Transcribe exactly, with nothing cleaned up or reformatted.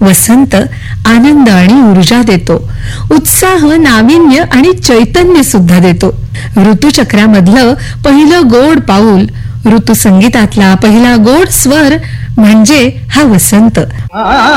वसंत आनंद आणि ऊर्जा देतो, उत्साह, नाविन्य आणि चैतन्य सुद्धा देतो. ऋतुचक्रामधलं पहिलं गोड पाऊल, ऋतुसंगीतातला पहिला गोड स्वर म्हणजे हा वसंत.